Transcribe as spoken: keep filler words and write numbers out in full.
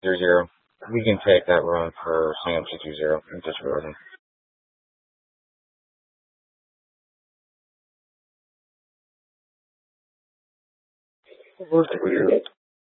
zero zero. We can take that run for Sam two two zero. Just frozen. What's weird?